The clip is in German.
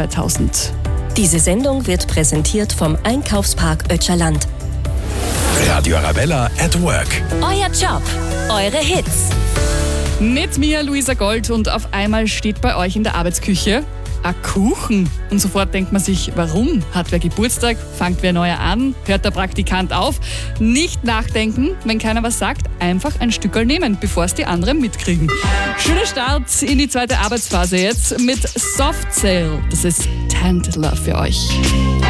2000. Diese Sendung wird präsentiert vom Einkaufspark Ötscherland. Radio Arabella at Work. Euer Job, eure Hits. Mit mir, Luisa Gold, und auf einmal steht bei euch in der Arbeitsküche ein Kuchen. Und sofort denkt man sich, warum? Hat wer Geburtstag? Fangt wer neuer an? Hört der Praktikant auf? Nicht nachdenken, wenn keiner was sagt, einfach ein Stückerl nehmen, bevor es die anderen mitkriegen. Schöner Start in die zweite Arbeitsphase jetzt mit Soft Cell. Das ist Time to Love für euch.